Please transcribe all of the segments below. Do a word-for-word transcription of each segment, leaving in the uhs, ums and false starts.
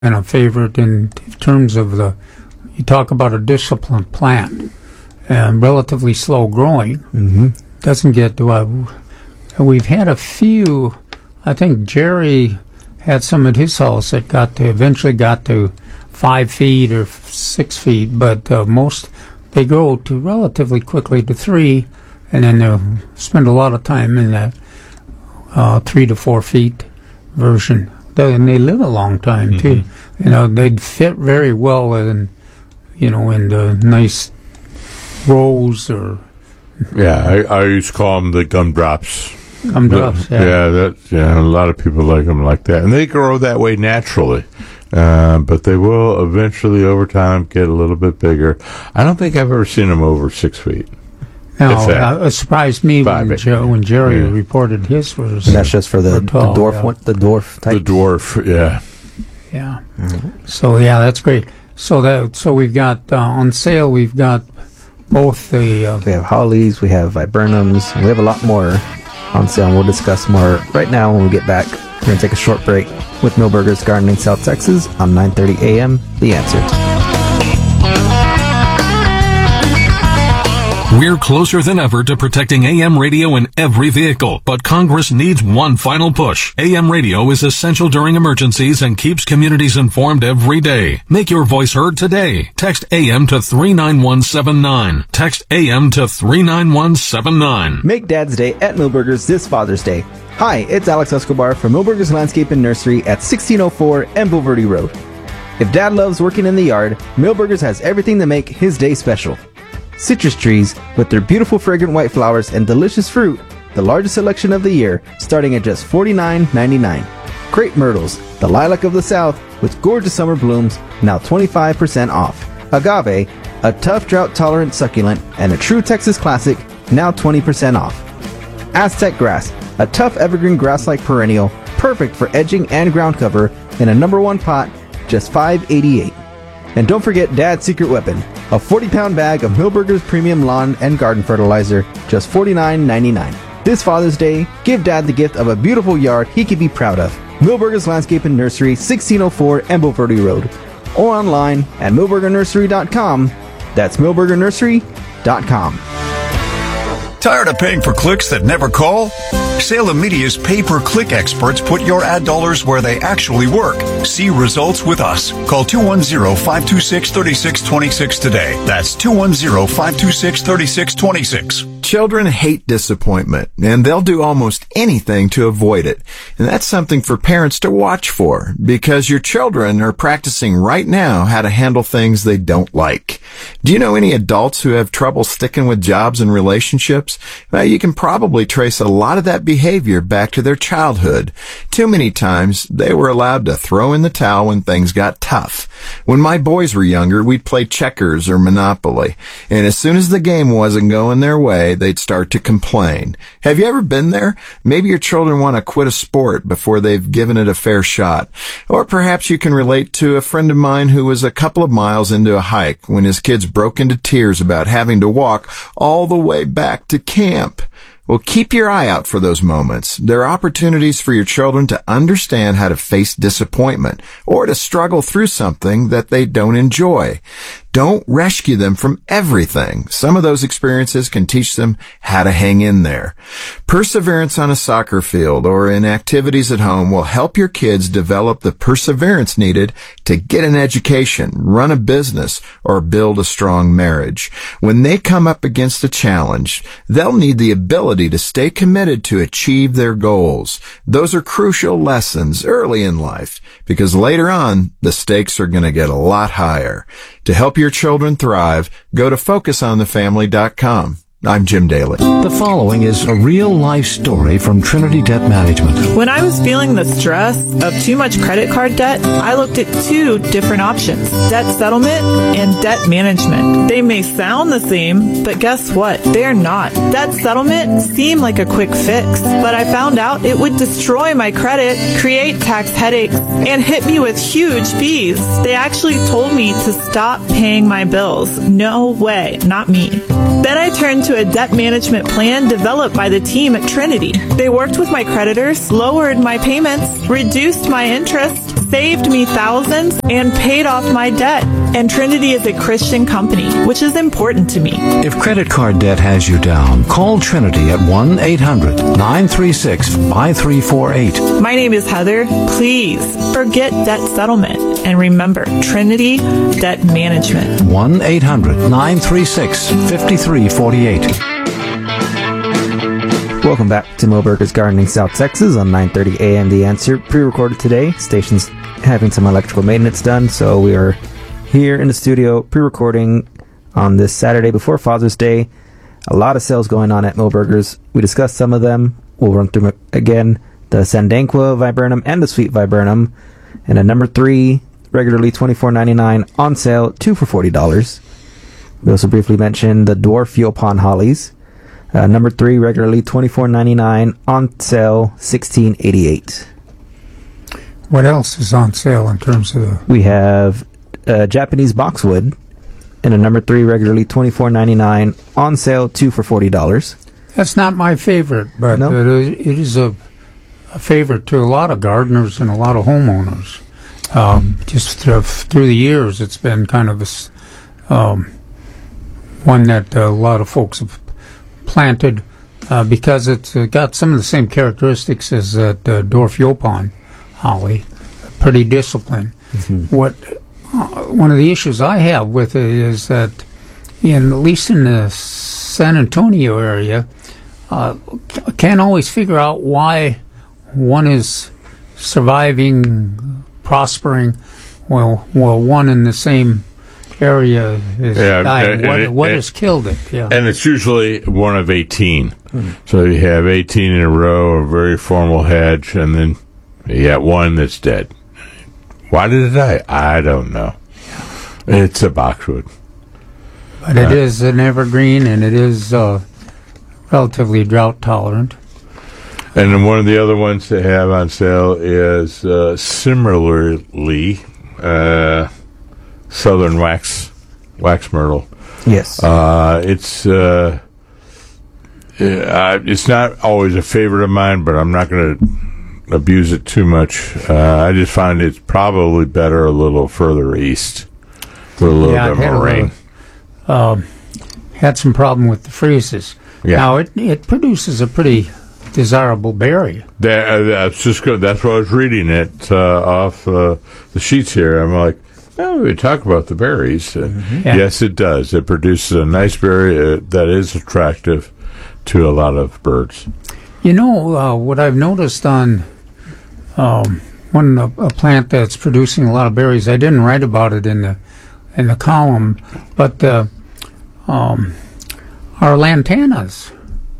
and a favorite in terms of the, you talk about a disciplined plant and relatively slow growing. Mm-hmm. Doesn't get to, uh, we've had a few, I think Jerry had some at his house that got to, eventually got to five feet or six feet, but uh, most, they grow to relatively quickly to three, and then they'll spend a lot of time in that uh, three to four feet version. And they live a long time, too. Mm-hmm. You know, they'd fit very well in, you know, in the nice rows or... Yeah, I, I used to call them the gumdrops. Gumdrops, the, yeah. Yeah, that, yeah, a lot of people like them like that. And they grow that way naturally. Uh, but they will eventually, over time, get a little bit bigger. I don't think I've ever seen them over six feet. No, uh, it surprised me when, Joe, when Jerry yeah. reported his was. And that's just for the, tall, the dwarf yeah. one, the dwarf type. The dwarf, yeah. Yeah. Mm-hmm. So yeah, that's great. So that so we've got uh, on sale. We've got both the. Uh, we have hollies. We have viburnums. We have a lot more on sale. And we'll discuss more right now when we get back. We're gonna take a short break with Milberger's Gardening South Texas on nine thirty a.m. The Answer. We're closer than ever to protecting A M radio in every vehicle, but Congress needs one final push. A M radio is essential during emergencies and keeps communities informed every day. Make your voice heard today. Text A M to three nine one seven nine. Text A M to three nine one seven nine. Make Dad's Day at Milberger's this Father's Day. Hi, it's Alex Escobar from Milberger's Landscape and Nursery at sixteen oh four Emble Verde Road. If Dad loves working in the yard, Milberger's has everything to make his day special. Citrus trees with their beautiful fragrant white flowers and delicious fruit, the largest selection of the year, starting at just forty-nine ninety-nine. Crepe myrtles, the lilac of the south, with gorgeous summer blooms, now twenty-five percent off. Agave, a tough drought-tolerant succulent and a true Texas classic, now twenty percent off. Aztec grass, a tough evergreen grass-like perennial, perfect for edging and ground cover, in a number one pot, just five eighty-eight. And don't forget Dad's secret weapon, a forty-pound bag of Milberger's premium lawn and garden fertilizer, just forty-nine ninety-nine. This Father's Day, give Dad the gift of a beautiful yard he can be proud of. Milberger's Landscape and Nursery, sixteen oh four Emble Verde Road. Or online at milberger nursery dot com. That's milberger nursery dot com. Tired of paying for clicks that never call? Salem Media's pay-per-click experts put your ad dollars where they actually work. See results with us. Call two one zero, five two six, three six two six today. That's two one zero, five two six, three six two six. Children hate disappointment, and they'll do almost anything to avoid it. And that's something for parents to watch for, because your children are practicing right now how to handle things they don't like. Do you know any adults who have trouble sticking with jobs and relationships? Well, you can probably trace a lot of that behavior back to their childhood. Too many times, they were allowed to throw in the towel when things got tough. When my boys were younger, we'd play checkers or Monopoly, and as soon as the game wasn't going their way, they'd start to complain. Have you ever been there? Maybe your children want to quit a sport before they've given it a fair shot. Or perhaps you can relate to a friend of mine who was a couple of miles into a hike when his kids broke into tears about having to walk all the way back to camp. Well, keep your eye out for those moments. They're opportunities for your children to understand how to face disappointment or to struggle through something that they don't enjoy. Don't rescue them from everything. Some of those experiences can teach them how to hang in there. Perseverance on a soccer field or in activities at home will help your kids develop the perseverance needed to get an education, run a business, or build a strong marriage. When they come up against a challenge, they'll need the ability to stay committed to achieve their goals. Those are crucial lessons early in life, because later on, the stakes are going to get a lot higher. To help your children thrive, go to focus on the family dot com. I'm Jim Daly. The following is a real-life story from Trinity Debt Management. When I was feeling the stress of too much credit card debt, I looked at two different options, debt settlement and debt management. They may sound the same, but guess what? They're not. Debt settlement seemed like a quick fix, but I found out it would destroy my credit, create tax headaches, and hit me with huge fees. They actually told me to stop paying my bills. No way, not me. Then I turned to a debt management plan developed by the team at Trinity. They worked with my creditors, lowered my payments, reduced my interest, saved me thousands and paid off my debt. And Trinity is a Christian company, which is important to me. If credit card debt has you down, call Trinity at one eight hundred nine three six five three four eight. My name is Heather. Please forget debt settlement and remember Trinity Debt Management. one eight hundred nine three six five three four eight. Welcome back to Milberger's Gardening South Texas on nine thirty a.m. The Answer. Pre-recorded today. Station's having some electrical maintenance done, so we are here in the studio pre-recording on this Saturday before Father's Day. A lot of sales going on at Milberger's. We discussed some of them. We'll run through them again. The Sandanqua Viburnum and the Sweet Viburnum. And a number three, regularly twenty-four ninety-nine, on sale, two for forty dollars. We also briefly mentioned the Dwarf Yaupon Hollies. Uh, number three, regularly twenty-four ninety-nine, on sale, sixteen eighty-eight. What else is on sale in terms of the... We have uh, Japanese Boxwood, and a number three, regularly twenty-four ninety-nine, on sale, two for forty dollars. That's not my favorite, but No? it is, it is a, a favorite to a lot of gardeners and a lot of homeowners. Um, just through, through the years, it's been kind of a, s- um, one that a lot of folks have planted uh, because it's uh, got some of the same characteristics as that uh, Dwarf Yaupon holly. Pretty disciplined. Mm-hmm. What uh, one of the issues I have with it is that, in at least in the San Antonio area, uh, c- can't always figure out why one is surviving, prospering, while while one in the same area is Yeah, dying. and- What, and- what and- has killed it? Yeah. And it's usually one of eighteen. So you have eighteen in a row, a very formal hedge, and then you got one that's dead. Why did it die? I don't know. It's a boxwood. But it is an evergreen, and it is uh, relatively drought tolerant. And then one of the other ones they have on sale is uh, similarly uh, Southern Wax Wax Myrtle. Yes. Uh, it's uh, uh, it's not always a favorite of mine, but I'm not going to abuse it too much. Uh, I just find it's probably better a little further east with a little Yeah, bit it had more a rain. little- Um, had some problem with the freezes. Yeah. Now it it produces a pretty desirable berry. That, uh, that's just good. That's what I was reading it uh, off uh, the sheets here. I'm like, oh, we talk about the berries. Uh, Yeah. Yes, it does. It produces a nice berry uh, that is attractive to a lot of birds. You know uh, what I've noticed on um, one a, a plant that's producing a lot of berries. I didn't write about it in the in the column, but uh, um, our lantanas.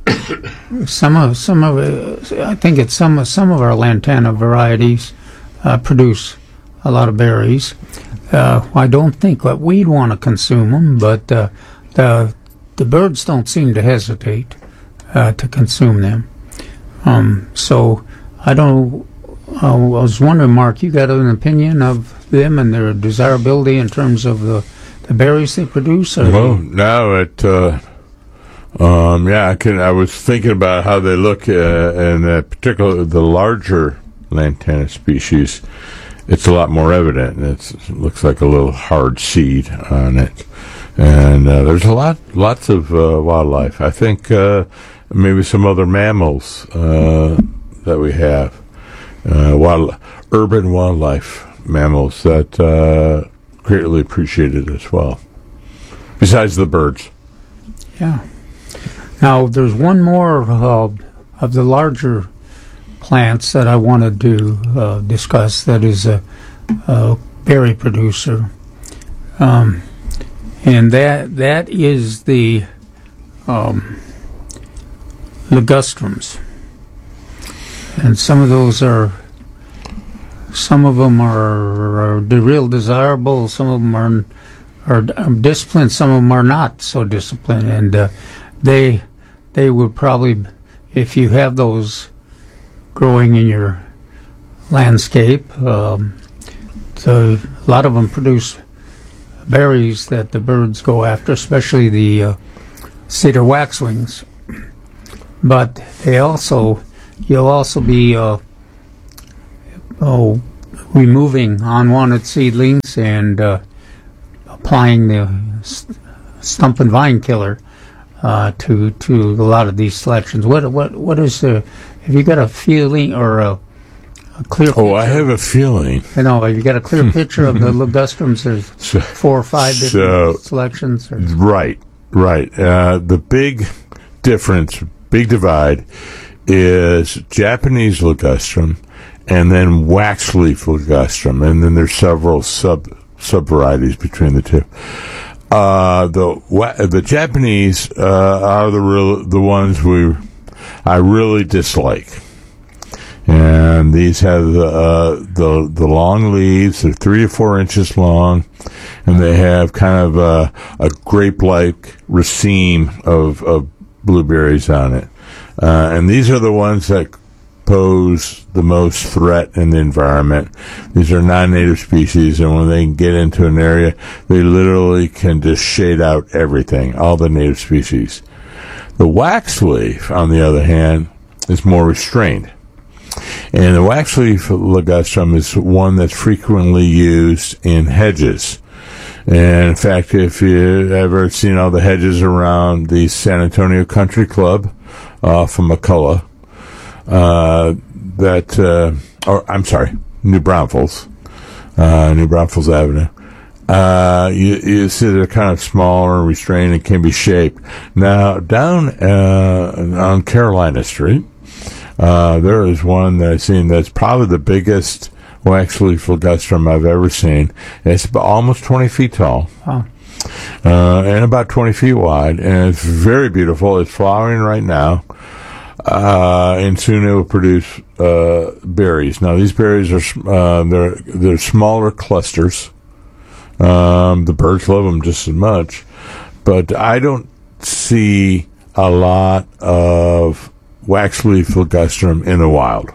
some of some of uh, I think it's some of some of our lantana varieties uh, produce a lot of berries. Uh, I don't think that we'd want to consume them, but uh, the the birds don't seem to hesitate uh, to consume them. Um, so I don't. Uh, I was wondering, Mark, you got an opinion of them and their desirability in terms of the, the berries they produce? Or Well, now it, uh, um, yeah, I can. I was thinking about how they look, uh, and uh, particularly the larger lantana species. It's a lot more evident. It's, it looks like a little hard seed on it, and uh, there's a lot, lots of uh, wildlife. I think uh, maybe some other mammals uh, that we have, uh, wild, urban wildlife mammals that uh, greatly appreciated as well. Besides the birds. Yeah. Now, there's one more uh, of the larger plants that I wanted to uh, discuss that is a, a berry producer. Um, and that that is the um, ligustrums. And some of those are, some of them are, are de- real desirable, some of them are, are, are disciplined, some of them are not so disciplined. And uh, they they would probably, if you have those growing in your landscape, um, so a lot of them produce berries that the birds go after, especially the uh, cedar waxwings. But they also, you'll also be, uh, oh, removing unwanted seedlings and uh, applying the st- stump and vine killer uh, to to a lot of these selections. What what what is the? Have you got a feeling or a, a clear? Oh, picture? I have a feeling. You know, have you got a clear picture of the ligustrums? There's So- four or five different so- selections. Or? Right, right. Uh, the big difference, big divide, is Japanese ligustrum and then waxleaf ligustrum, and then there's several sub sub varieties between the two. Uh, the wa- the Japanese uh, are the real the ones we I really dislike, and these have the uh, the the long leaves. They're three or four inches long, and they have kind of a, a grape-like raceme of, of blueberries on it. Uh, and these are the ones that pose the most threat in the environment. These are non-native species, and when they get into an area, they literally can just shade out everything, all the native species. The waxleaf, on the other hand, is more restrained. And the waxleaf ligustrum is one that's frequently used in hedges. And in fact, if you've ever seen all the hedges around the San Antonio Country Club off of McCullough, uh, that, uh, or I'm sorry, New Braunfels, uh, New Braunfels Avenue, uh, you, you see they're kind of smaller and restrained and can be shaped. Now, down uh, on Carolina Street, uh, there is one that I've seen that's probably the biggest waxleaf ligustrum I've ever seen. It's about almost twenty feet tall. Wow. Uh, and about twenty feet wide, and it's very beautiful. It's flowering right now, uh, and soon it will produce uh, berries. Now, these berries are uh, they're they're smaller clusters. Um, the birds love them just as much, but I don't see a lot of waxleaf ligustrum in the wild.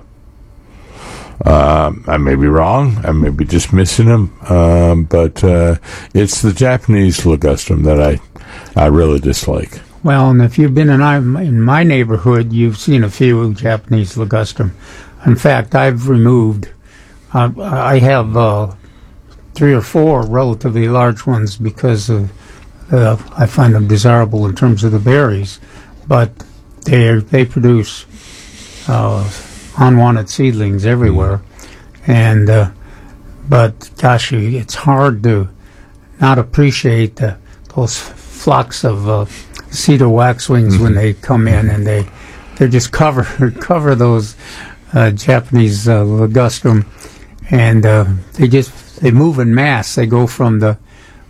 Um, I may be wrong. I may be just missing them. Um, but uh, it's the Japanese ligustrum that I I really dislike. Well, and if you've been in, I- in my neighborhood, you've seen a few Japanese ligustrum. In fact, I've removed, uh, I have uh, three or four relatively large ones because of, uh, I find them desirable in terms of the berries, but they they produce uh, unwanted seedlings everywhere, and uh, but gosh, you- it's hard to not appreciate the, those flocks of uh, cedar waxwings when they come in, and they they just cover cover those uh, Japanese uh, ligustrum, and uh, they just they move in mass. They go from the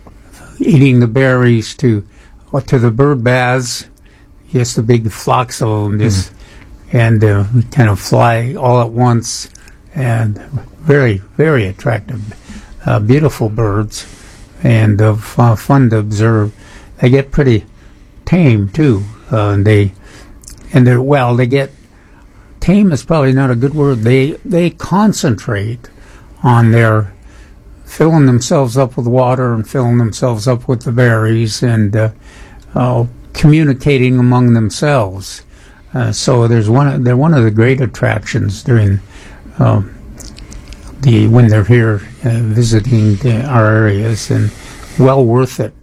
eating the berries to or to the bird baths, just the big flocks of them just. And uh, kind of fly all at once, and very, very attractive, uh, beautiful birds, and uh, f- fun to observe. They get pretty tame too. Uh, and they, and they're well. They get tame is probably not a good word. They they concentrate on their filling themselves up with water and filling themselves up with the berries and uh, uh, communicating among themselves. Uh, so there's one. Of, they're one of the great attractions during um, the when they're here uh, visiting the, our areas, and well worth it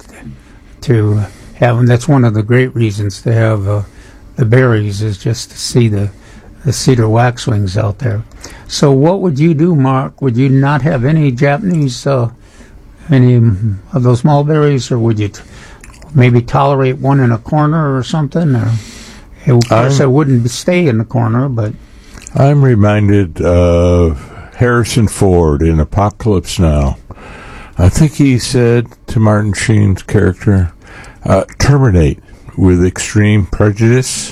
to have them. That's one of the great reasons to have uh, the berries is just to see the the cedar waxwings out there. So what would you do, Mark? Would you not have any Japanese uh, any of those mulberries, or would you t- maybe tolerate one in a corner or something? Or of course, I wouldn't stay in the corner, but I'm reminded of Harrison Ford in Apocalypse Now. I think he said to Martin Sheen's character, uh, terminate with extreme prejudice.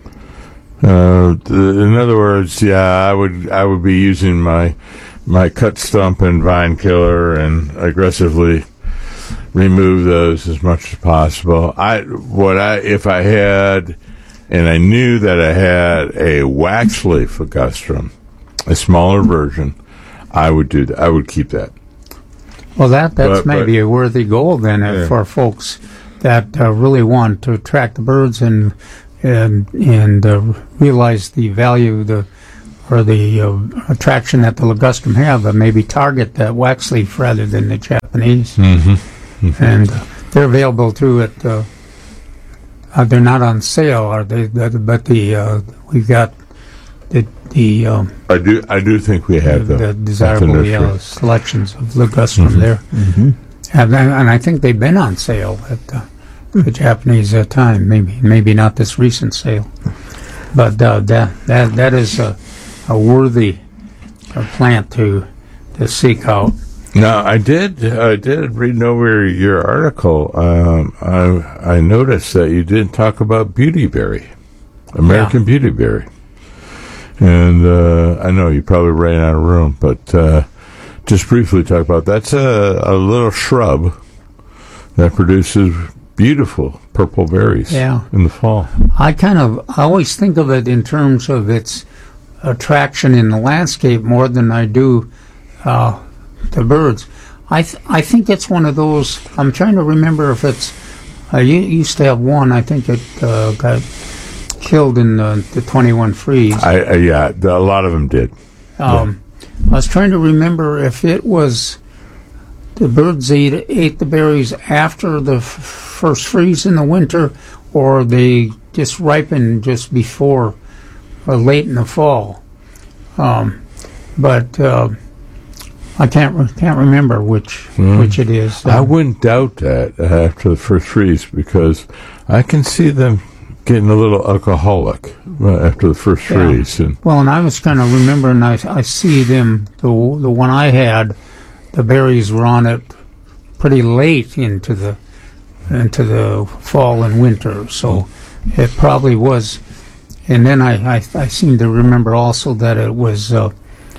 Uh, th- in other words, yeah, I would I would be using my my cut stump and vine killer and aggressively remove those as much as possible. I what I if I had. And I knew that I had a waxleaf ligustrum, a smaller version. I would do that. I would keep that. Well, that that's But- maybe but- a worthy goal then uh, Yeah. for folks that uh, really want to attract the birds and and and uh, realize the value the or the uh, attraction that the ligustrum have, but maybe target that waxleaf rather than the Japanese. Mm-hmm. Mm-hmm. And uh, they're available too at. Uh, uh, they're not on sale, are they? But the uh, we've got the the. Um, I do. I do think we have the, them. the desirable uh, selections of ligustrum mm-hmm. there, Mm-hmm. and, and I think they've been on sale at uh, the Japanese uh, time. Maybe maybe not this recent sale, but uh, that that that is a, a worthy uh, plant to to seek out. Now, I did. I did reading over your article. Um, I I noticed that you didn't talk about beautyberry, American yeah. beautyberry, and uh, I know you probably ran out of room, but uh, just briefly talk about that's a, a little shrub that produces beautiful purple berries. Yeah. In the fall. I kind of I always think of it in terms of its attraction in the landscape more than I do. Uh, The birds. I th- I think it's one of those. I'm trying to remember if it's. I u- used to have one. I think it uh, got killed in the, the twenty-one freeze. I, I yeah, the, a lot of them did. Um, yeah. I was trying to remember if it was the birds ate ate the berries after the f- first freeze in the winter, or they just ripened just before, or late in the fall. Um, but. Uh, I can't re- can't remember which mm. which it is. Um, I wouldn't doubt that after the first freeze, because I can see them getting a little alcoholic after the first yeah. freeze. And well, and I was kind of remembering. I I see them the the one I had, the berries were on it pretty late into the into the fall and winter, so mm. it probably was. And then I, I I seem to remember also that it was uh,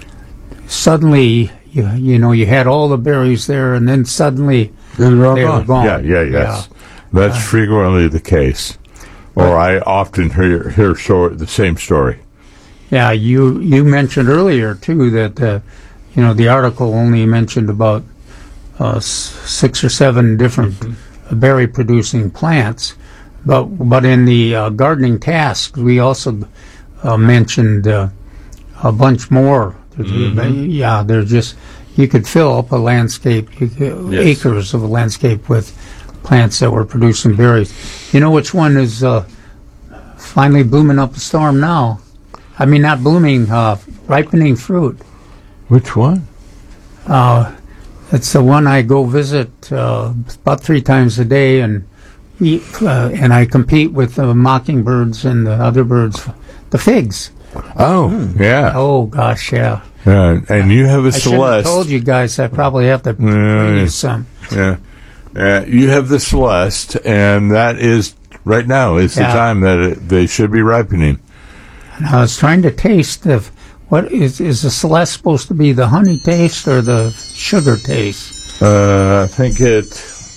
suddenly. You, you know, you had all the berries there, and then suddenly they're all they gone. were gone. Yeah, yeah, yes. Yeah. That's uh, frequently the case. Or I often hear, hear so, the same story. Yeah, you you mentioned earlier, too, that, uh, you know, the article only mentioned about uh, s- six or seven different mm-hmm. berry-producing plants. But, but in the uh, gardening tasks, we also uh, mentioned uh, a bunch more. Mm-hmm. Yeah, they're just, you could fill up a landscape, you could, yes. acres of a landscape with plants that were producing berries. You know which one is uh, finally blooming up a storm now? I mean, not blooming, uh, ripening fruit. Which one? Uh, it's the one I go visit uh, about three times a day, and eat, uh, and I compete with the mockingbirds and the other birds, the figs. Oh, mm. yeah. Oh, gosh, yeah. Yeah, and you have a I Celeste. should have told you guys I probably have to bring yeah, you some. Yeah. Uh, you have the Celeste, and that is, right now, is yeah. the time that it, they should be ripening. And I was trying to taste of, what is, is the Celeste supposed to be the honey taste or the sugar taste? Uh, I think it,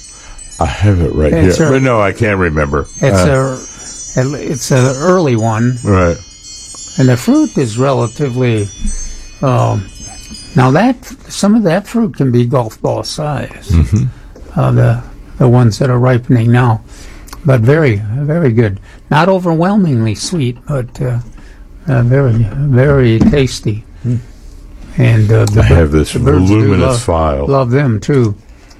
I have it right it's here. A, but no, I can't remember. It's uh, a, it's an early one. Right. And the fruit is relatively, um, now that, some of that fruit can be golf ball size, mm-hmm. uh, the the ones that are ripening now. But very, very good. Not overwhelmingly sweet, but uh, uh, very, very tasty. Mm. And uh, the, I have this the birds voluminous love, file. Love them, too.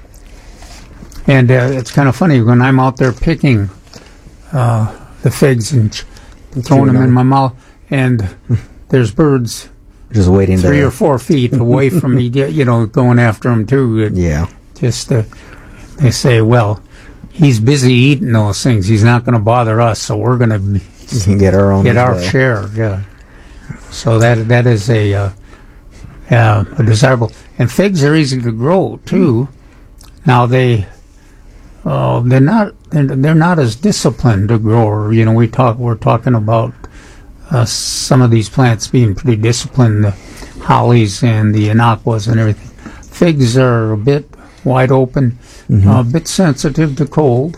And uh, it's kind of funny, when I'm out there picking uh, the figs and ch- throwing them in my mouth, and there's birds just waiting three to... or four feet away from me, you know, going after them too. Yeah. Just uh, they say, well, he's busy eating those things. He's not going to bother us, so we're going to get our own get our well. share. Yeah. So that that is a uh, uh, a desirable. And figs are easy to grow too. Now they. Uh, they're not. They're, they're not as disciplined to grow. You know, we talk. We're talking about uh, some of these plants being pretty disciplined, the hollies and the anaquas and everything. Figs are a bit wide open, mm-hmm. uh, a bit sensitive to cold.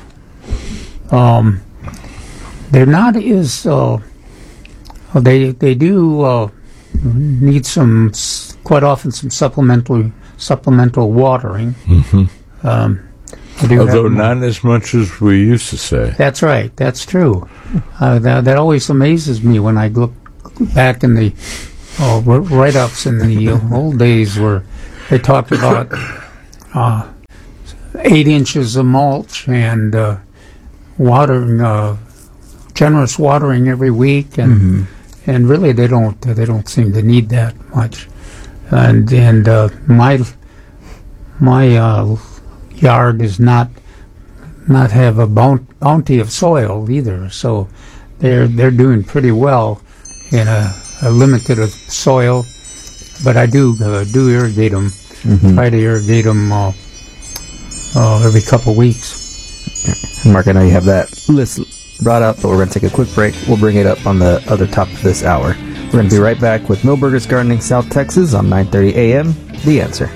Um, they're not as. Uh, they they do uh, need some quite often some supplemental supplemental watering. Mm-hmm. Um, Although not as much as we used to say. That's right. That's true. Uh, that, that always amazes me when I look back in the oh, write-ups in the old days where they talked about uh, eight inches of mulch and uh, watering, uh, generous watering every week, and mm-hmm. and really they don't they don't seem to need that much. And and uh, my my uh, yard does not not have a bount- bounty of soil either, so they're they're doing pretty well in a, a limited of soil. But I do uh, do irrigate them. Mm-hmm. Try to irrigate them uh, uh, every couple of weeks. Mark, I know you have that list brought up, but we're going to take a quick break. We'll bring it up on the other top of this hour. We're going to be right back with Milberger's Gardening South Texas on nine thirty a.m. The Answer.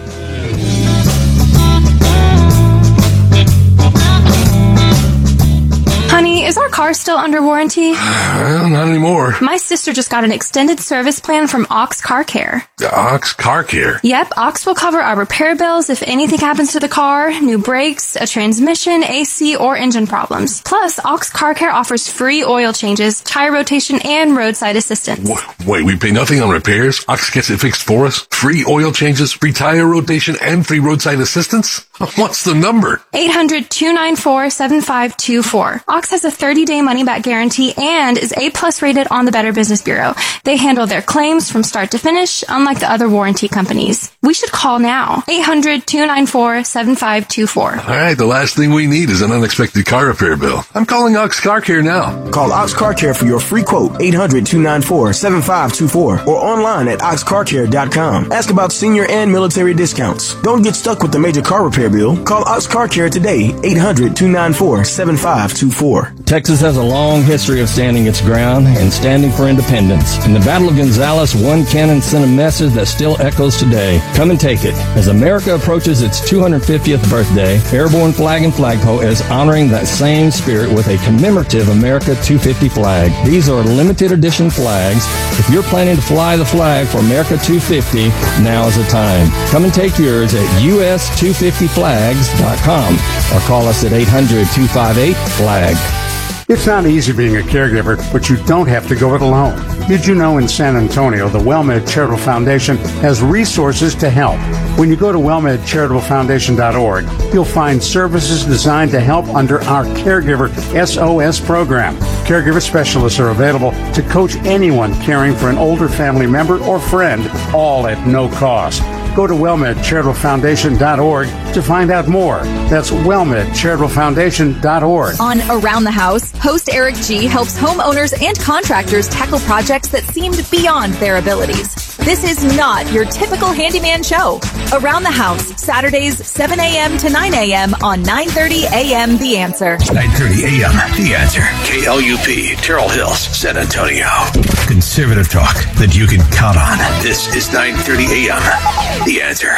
Honey, is our car still under warranty? Well, not anymore. My sister just got an extended service plan from Ox Car Care. Ox Car Care? Yep, Ox will cover our repair bills if anything happens to the car, new brakes, a transmission, A C, or engine problems. Plus, Ox Car Care offers free oil changes, tire rotation, and roadside assistance. W- wait, we pay nothing on repairs? Ox gets it fixed for us? Free oil changes, free tire rotation, and free roadside assistance? What's the number? eight hundred, two nine four, seven five two four. Ox has a thirty-day money-back guarantee and is A-plus rated on the Better Business Bureau. They handle their claims from start to finish, unlike the other warranty companies. We should call now. eight hundred, two nine four, seven five two four. All right, the last thing we need is an unexpected car repair bill. I'm calling Ox Car Care now. Call Ox Car Care for your free quote, eight hundred, two nine four, seven five two four, or online at ox car care dot com. Ask about senior and military discounts. Don't get stuck with the major car repair bill. Call Ox Car Care today, eight hundred, two nine four, seven five two four. Texas has a long history of standing its ground and standing for independence. In the Battle of Gonzales, one cannon sent a message that still echoes today. Come and take it. As America approaches its two hundred fiftieth birthday, Airborne Flag and Flagpole is honoring that same spirit with a commemorative America two fifty flag. These are limited edition flags. If you're planning to fly the flag for America two fifty, now is the time. Come and take yours at U S two fifty flags dot com or call us at eight hundred, two five eight, flag. It's not easy being a caregiver, but you don't have to go it alone. Did you know in San Antonio, the WellMed Charitable Foundation has resources to help? When you go to well med charitable foundation dot org, you'll find services designed to help under our Caregiver S O S program. Caregiver specialists are available to coach anyone caring for an older family member or friend, all at no cost. Go to well med charitable foundation dot org to find out more. That's well med charitable foundation dot org. On Around the House, host Eric G. helps homeowners and contractors tackle projects that seemed beyond their abilities. This is not your typical handyman show. Around the House, Saturdays, seven a.m. to nine a.m. on nine thirty a.m. The Answer. nine thirty a.m. The Answer. K L U P, Terrell Hills, San Antonio. Conservative talk that you can count on. This is nine thirty a.m. The Answer.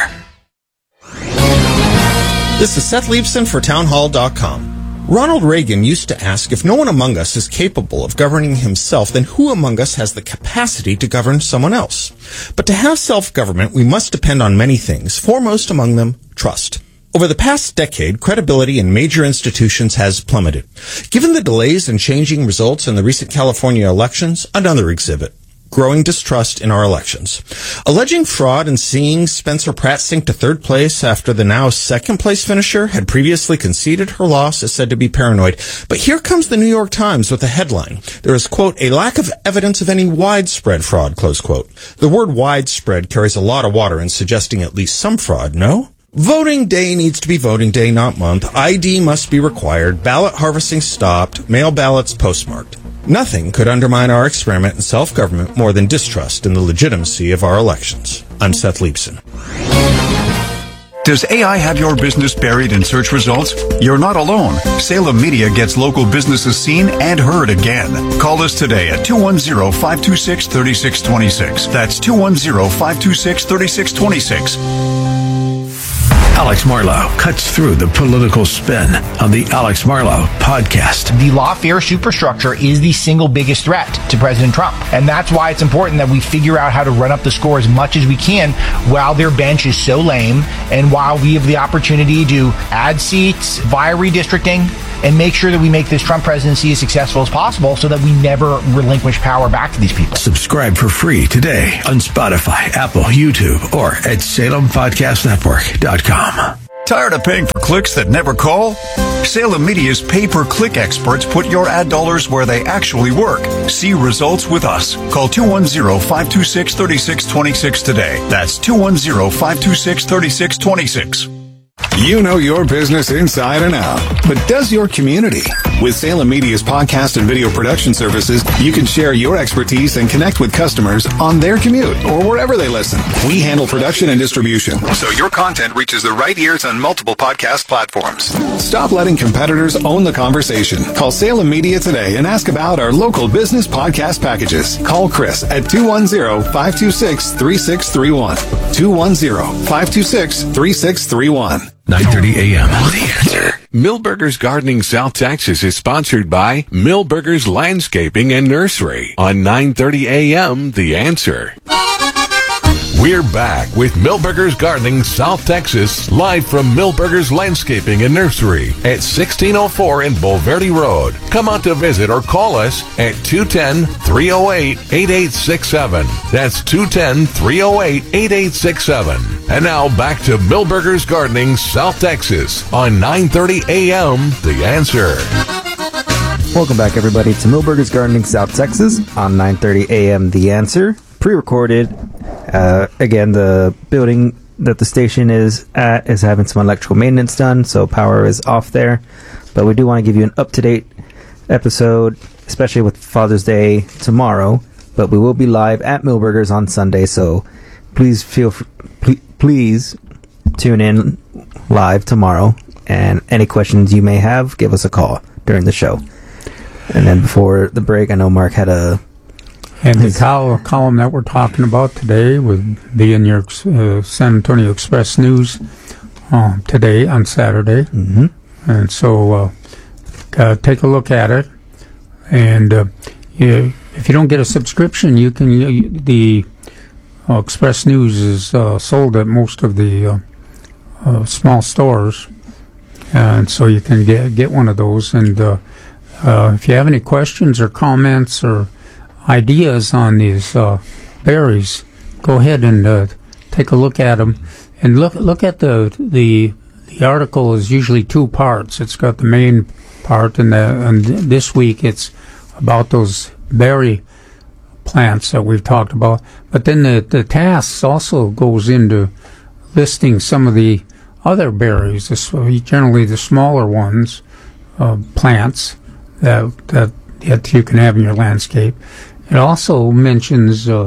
This is Seth Leibson for town hall dot com. Ronald Reagan used to ask, if no one among us is capable of governing himself, then who among us has the capacity to govern someone else? But to have self-government, we must depend on many things, foremost among them, trust. Over the past decade, credibility in major institutions has plummeted. Given the delays and changing results in the recent California elections, another exhibit. Growing distrust in our elections. Alleging fraud and seeing Spencer Pratt sink to third place after the now second place finisher had previously conceded her loss is said to be paranoid. But here comes the New York Times with a headline. There is, quote, a lack of evidence of any widespread fraud, close quote. The word widespread carries a lot of water in suggesting at least some fraud, no? Voting day needs to be voting day, not month. I D must be required. Ballot harvesting stopped. Mail ballots postmarked. Nothing could undermine our experiment in self-government more than distrust in the legitimacy of our elections. I'm Seth Leibson. Does A I have your business buried in search results? You're not alone. Salem Media gets local businesses seen and heard again. Call us today at two one zero, five two six, three six two six. That's two one zero, five two six, three six two six. Alex Marlow cuts through the political spin on the Alex Marlow podcast. The lawfare superstructure is the single biggest threat to President Trump. And that's why it's important that we figure out how to run up the score as much as we can while their bench is so lame and while we have the opportunity to add seats via redistricting and make sure that we make this Trump presidency as successful as possible so that we never relinquish power back to these people. Subscribe for free today on Spotify, Apple, YouTube, or at Salem Podcast Network dot com. Tired of paying for clicks that never call? Salem Media's pay-per-click experts put your ad dollars where they actually work. See results with us. Call two one zero, five two six, three six two six today. That's two one zero, five two six, three six two six. You know your business inside and out, but does your community? With Salem Media's podcast and video production services, you can share your expertise and connect with customers on their commute or wherever they listen. We handle production and distribution, so your content reaches the right ears on multiple podcast platforms. Stop letting competitors own the conversation. Call Salem Media today and ask about our local business podcast packages. Call Chris at two one zero, five two six, three six three one. two one zero, five two six, three six three one. nine thirty a.m. The Answer. Millburgers Gardening South Texas is sponsored by Millburgers Landscaping and Nursery on nine thirty a.m. The Answer. We're back with Millburgers Gardening South Texas, live from Millburgers Landscaping and Nursery at sixteen oh four in Bulverde Road. Come out to visit or call us at two one zero, three oh eight, eight eight six seven. That's two one zero, three oh eight, eight eight six seven. And now back to Millburgers Gardening South Texas on nine thirty a.m. The Answer. Welcome back, everybody, to Millburgers Gardening South Texas on nine thirty a.m. The Answer. Pre-recorded. Uh, again, the building that the station is at is having some electrical maintenance done, so power is off there. But we do want to give you an up-to-date episode, especially with Father's Day tomorrow. But we will be live at Millburgers on Sunday, so please feel f- pl- please tune in live tomorrow. And any questions you may have, give us a call during the show. And then before the break, I know Mark had a And the col- column that we're talking about today would be in your uh, San Antonio Express News uh, today on Saturday. Mm-hmm. And so uh, uh, take a look at it. And uh, you, if you don't get a subscription, you can. You, the uh, Express News is uh, sold at most of the uh, uh, small stores. And so you can get, get one of those. And uh, uh, if you have any questions or comments or ideas on these uh, berries, go ahead and uh, take a look at them. And look look at the the the article is usually two parts. It's got the main part, and, the, and this week it's about those berry plants that we've talked about. But then the, the tasks also goes into listing some of the other berries, the, generally the smaller ones, uh, plants that, that that you can have in your landscape. It also mentions uh,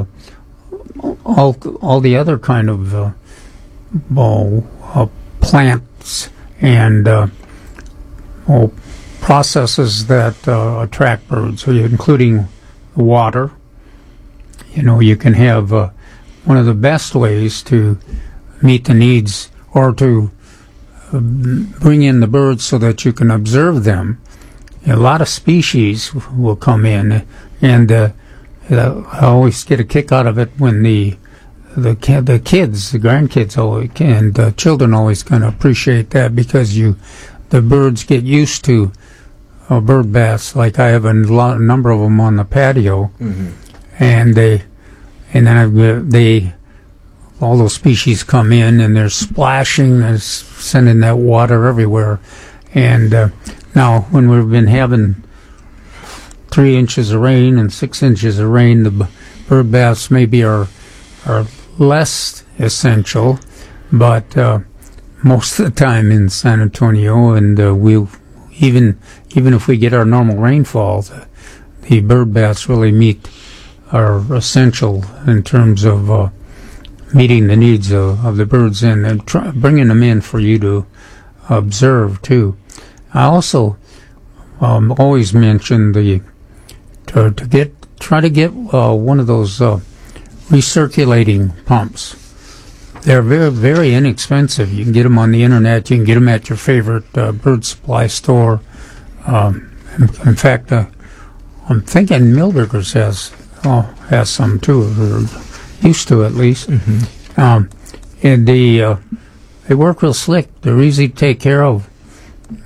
all all the other kind of uh, well, uh, plants and uh, well, processes that uh, attract birds, including water. You know, you can have uh, one of the best ways to meet the needs or to uh, bring in the birds so that you can observe them. A lot of species will come in, and uh, I always get a kick out of it when the the the kids, the grandkids, always, and uh, children always kind of appreciate that, because you the birds get used to uh, bird baths. Like I have a, lot, a number of them on the patio, mm-hmm. and they and then I've, they all those species come in and they're splashing, they're sending that water everywhere, and uh, now when we've been having three inches of rain and six inches of rain, the b- bird baths maybe are are less essential, but uh, most of the time in San Antonio, and uh, we'll even even if we get our normal rainfall, the, the bird baths really meet are essential in terms of uh, meeting the needs of, of the birds and, and try, bringing them in for you to observe too. I also um, always mention the To, to get, try to get uh, one of those uh, recirculating pumps. They're very, very inexpensive. You can get them on the internet. You can get them at your favorite uh, bird supply store. Um, in, in fact, uh, I'm thinking Millburgers has oh, has some too, or used to at least. Mm-hmm. Um, and the uh, they work real slick. They're easy to take care of.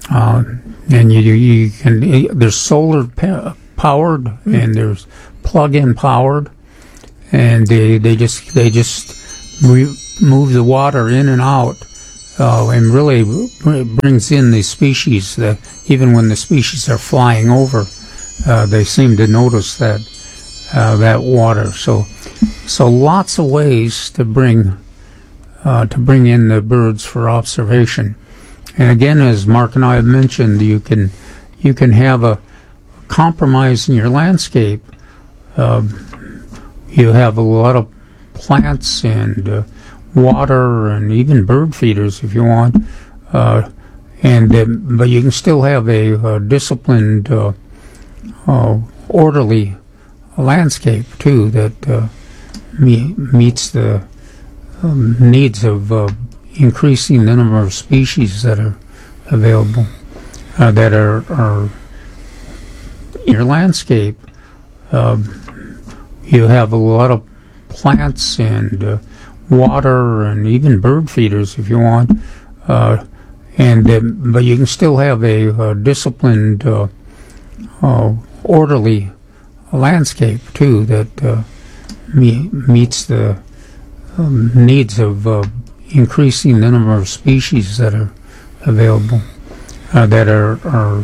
uh, and you you can there's solar pa- powered mm-hmm. and there's plug-in powered, and they they just they just re- move the water in and out, uh, and really brings in the species. That even when the species are flying over, uh, they seem to notice that uh, that water. So so lots of ways to bring uh, to bring in the birds for observation. And again, as Mark and I have mentioned, you can you can have a compromise in your landscape. Uh, you have a lot of plants and uh, water and even bird feeders if you want, uh, and uh, but you can still have a, a disciplined, uh, uh, orderly landscape too that uh, me- meets the um, needs of uh, increasing the number of species that are available, uh, that are, are in your landscape. Uh, you have a lot of plants and uh, water and even bird feeders if you want, uh, and uh, but you can still have a, a disciplined, uh, uh, orderly landscape too that uh, me- meets the um, needs of uh, increasing the number of species that are available, uh, that are, are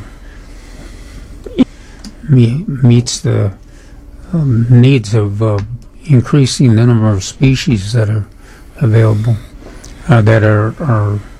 me- meets the um, needs of uh, increasing the number of species that are available, uh, that are, are